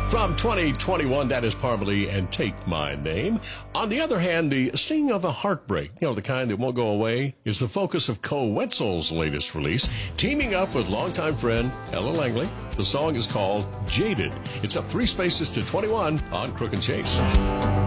From 2021, that is Parmalee and Take My Name. On the other hand, the sting of a heartbreak, the kind that won't go away, is the focus of Koe Wetzel's latest release, teaming up with longtime friend Ella Langley. The song is called Jaded. It's up 3 spaces to 21 on Crook and Chase.